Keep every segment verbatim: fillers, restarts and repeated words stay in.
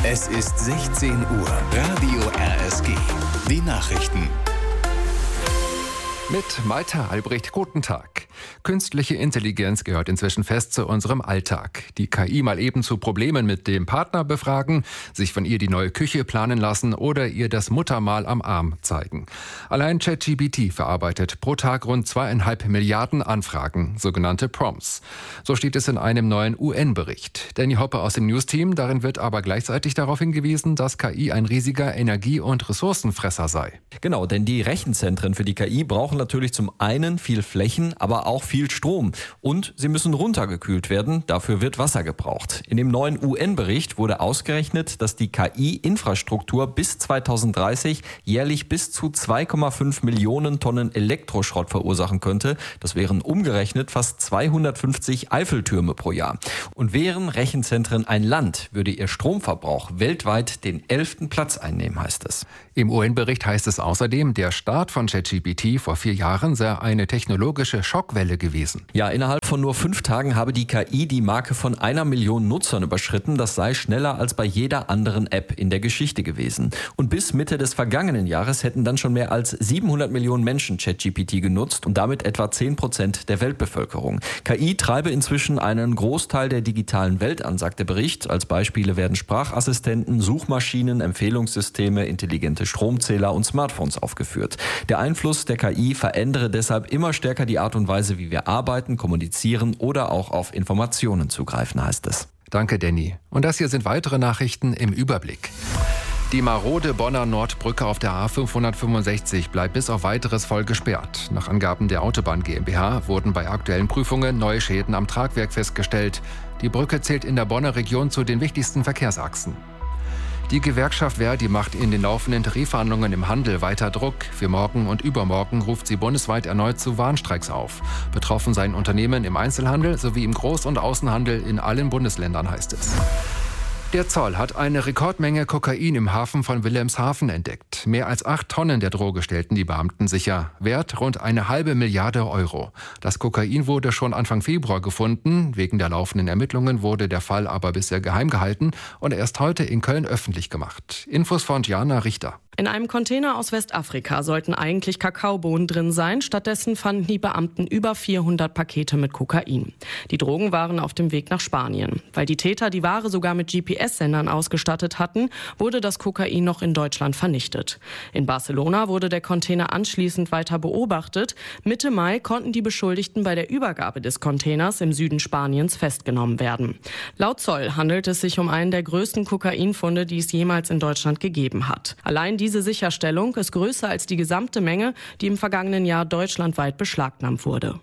Es ist sechzehn Uhr. Radio R S G. Die Nachrichten. Mit Malte Albrecht, guten Tag. Künstliche Intelligenz gehört inzwischen fest zu unserem Alltag. Die K I mal eben zu Problemen mit dem Partner befragen, sich von ihr die neue Küche planen lassen oder ihr das Muttermal am Arm zeigen. Allein ChatGPT verarbeitet pro Tag rund zweieinhalb Milliarden Anfragen, sogenannte Prompts. So steht es in einem neuen U N-Bericht. Danny Hoppe aus dem News-Team, darin wird aber gleichzeitig darauf hingewiesen, dass K I ein riesiger Energie- und Ressourcenfresser sei. Genau, denn die Rechenzentren für die K I brauchen natürlich zum einen viel Flächen, aber auch viel Strom. Und sie müssen runtergekühlt werden, dafür wird Wasser gebraucht. In dem neuen U N-Bericht wurde ausgerechnet, dass die K I-Infrastruktur bis zweitausenddreißig jährlich bis zu zwei Komma fünf Millionen Tonnen Elektroschrott verursachen könnte. Das wären umgerechnet fast zweihundertfünfzig Eiffeltürme pro Jahr. Und wären Rechenzentren ein Land, würde ihr Stromverbrauch weltweit den elften Platz einnehmen, heißt es. Im U N-Bericht heißt es außerdem, der Start von ChatGPT vor vier Jahren sei eine technologische Schockwelle gewesen. Ja, innerhalb von nur fünf Tagen habe die K I die Marke von einer Million Nutzern überschritten. Das sei schneller als bei jeder anderen App in der Geschichte gewesen. Und bis Mitte des vergangenen Jahres hätten dann schon mehr als siebenhundert Millionen Menschen ChatGPT genutzt und damit etwa zehn Prozent der Weltbevölkerung. K I treibe inzwischen einen Großteil der digitalen Welt an, sagt der Bericht. Als Beispiele werden Sprachassistenten, Suchmaschinen, Empfehlungssysteme, intelligente Stromzähler und Smartphones aufgeführt. Der Einfluss der K I verändere deshalb immer stärker die Art und Weise, wie wir arbeiten, kommunizieren oder auch auf Informationen zugreifen, heißt es. Danke, Danny. Und das hier sind weitere Nachrichten im Überblick. Die marode Bonner Nordbrücke auf der A fünfhundertfünfundsechzig bleibt bis auf weiteres voll gesperrt. Nach Angaben der Autobahn GmbH wurden bei aktuellen Prüfungen neue Schäden am Tragwerk festgestellt. Die Brücke zählt in der Bonner Region zu den wichtigsten Verkehrsachsen. Die Gewerkschaft Verdi macht in den laufenden Tarifverhandlungen im Handel weiter Druck. Für morgen und übermorgen ruft sie bundesweit erneut zu Warnstreiks auf. Betroffen seien Unternehmen im Einzelhandel sowie im Groß- und Außenhandel in allen Bundesländern, heißt es. Der Zoll hat eine Rekordmenge Kokain im Hafen von Wilhelmshaven entdeckt. Mehr als acht Tonnen der Droge stellten die Beamten sicher. Wert rund eine halbe Milliarde Euro. Das Kokain wurde schon Anfang Februar gefunden. Wegen der laufenden Ermittlungen wurde der Fall aber bisher geheim gehalten und erst heute in Köln öffentlich gemacht. Infos von Jana Richter. In einem Container aus Westafrika sollten eigentlich Kakaobohnen drin sein. Stattdessen fanden die Beamten über vierhundert Pakete mit Kokain. Die Drogen waren auf dem Weg nach Spanien. Weil die Täter die Ware sogar mit G P S-Sendern ausgestattet hatten, wurde das Kokain noch in Deutschland vernichtet. In Barcelona wurde der Container anschließend weiter beobachtet. Mitte Mai konnten die Beschuldigten bei der Übergabe des Containers im Süden Spaniens festgenommen werden. Laut Zoll handelt es sich um einen der größten Kokainfunde, die es jemals in Deutschland gegeben hat. Allein die Diese Sicherstellung ist größer als die gesamte Menge, die im vergangenen Jahr deutschlandweit beschlagnahmt wurde.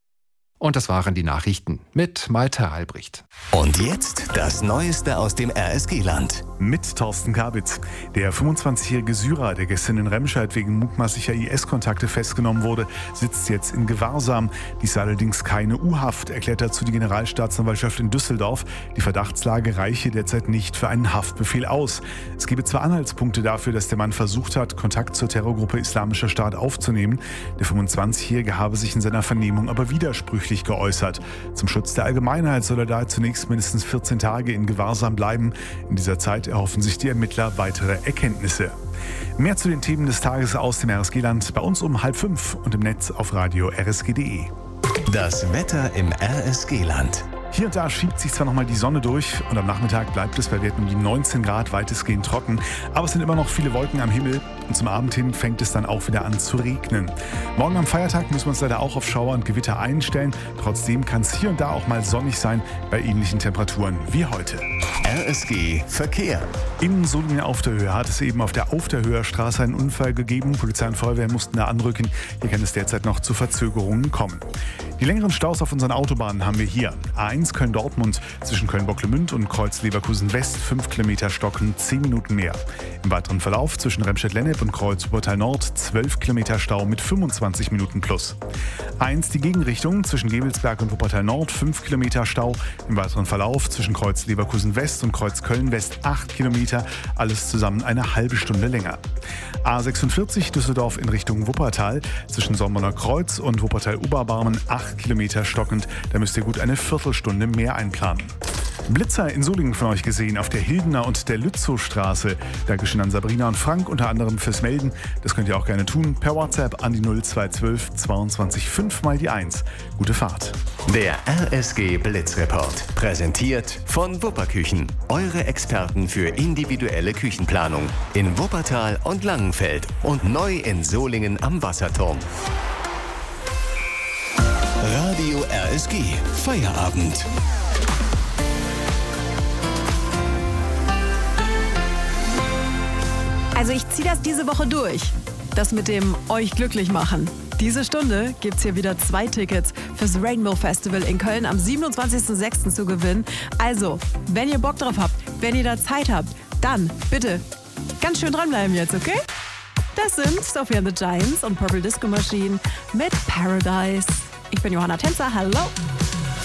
Und das waren die Nachrichten mit Malte Albrecht. Und jetzt das Neueste aus dem R S G-Land. Mit Thorsten Kabitz. Der fünfundzwanzigjährige Syrer, der gestern in Remscheid wegen mutmaßlicher I S-Kontakte festgenommen wurde, sitzt jetzt in Gewahrsam. Dies sei allerdings keine U-Haft, erklärt dazu die Generalstaatsanwaltschaft in Düsseldorf. Die Verdachtslage reiche derzeit nicht für einen Haftbefehl aus. Es gebe zwar Anhaltspunkte dafür, dass der Mann versucht hat, Kontakt zur Terrorgruppe Islamischer Staat aufzunehmen. Der fünfundzwanzigjährige habe sich in seiner Vernehmung aber widersprüchlich geäußert. Zum Schutz der Allgemeinheit soll er daher zunächst mindestens vierzehn Tage in Gewahrsam bleiben. In dieser Zeit erhoffen sich die Ermittler weitere Erkenntnisse. Mehr zu den Themen des Tages aus dem R S G-Land bei uns um halb fünf und im Netz auf radio r s g punkt d e. Das Wetter im R S G-Land. Hier und da schiebt sich zwar noch mal die Sonne durch und am Nachmittag bleibt es bei Werten um die neunzehn Grad weitestgehend trocken, aber es sind immer noch viele Wolken am Himmel und zum Abend hin fängt es dann auch wieder an zu regnen. Morgen am Feiertag müssen wir uns leider auch auf Schauer und Gewitter einstellen. Trotzdem kann es hier und da auch mal sonnig sein bei ähnlichen Temperaturen wie heute. R S G Verkehr. In Solingen auf der Höhe hat es eben auf der Auf der Höher Straße einen Unfall gegeben. Polizei und Feuerwehr mussten da anrücken. Hier kann es derzeit noch zu Verzögerungen kommen. Die längeren Staus auf unseren Autobahnen haben wir hier. A eins Köln-Dortmund zwischen Köln-Bocklemünd und Kreuz-Leverkusen-West fünf Kilometer stocken, zehn Minuten mehr. Im weiteren Verlauf zwischen Remscheid-Lennep und Kreuz-Wuppertal-Nord zwölf Kilometer Stau mit fünfundzwanzig Minuten plus. A eins die Gegenrichtung zwischen Gevelsberg und Wuppertal-Nord fünf Kilometer Stau. Im weiteren Verlauf zwischen Kreuz-Leverkusen-West und Kreuz-Köln-West acht Kilometer. Alles zusammen eine halbe Stunde länger. A sechsundvierzig Düsseldorf in Richtung Wuppertal zwischen Sommerner Kreuz und Wuppertal-Oberbarmen acht Kilometer stockend. Da müsst ihr gut eine Viertelstunde mehr einplanen. Blitzer in Solingen von euch gesehen auf der Hildener und der Lützowstraße. Dankeschön an Sabrina und Frank unter anderem fürs Melden. Das könnt ihr auch gerne tun per WhatsApp an die null zwei zwölf zweiundzwanzig fünf mal die eins. Gute Fahrt. Der R S G Blitzreport. Präsentiert von Wupperküchen. Eure Experten für individuelle Küchenplanung. In Wuppertal und Langenfeld. Und neu in Solingen am Wasserturm. Radio R S G. Feierabend. Also ich ziehe das diese Woche durch. Das mit dem euch glücklich machen. Diese Stunde gibt's hier wieder zwei Tickets fürs Rainbow Festival in Köln am siebenundzwanzigsten sechsten zu gewinnen. Also, wenn ihr Bock drauf habt, wenn ihr da Zeit habt, dann bitte ganz schön dranbleiben jetzt, okay? Das sind Sophie and the Giants und Purple Disco Machine mit Paradise. Ich bin Johanna Tänzer, hallo!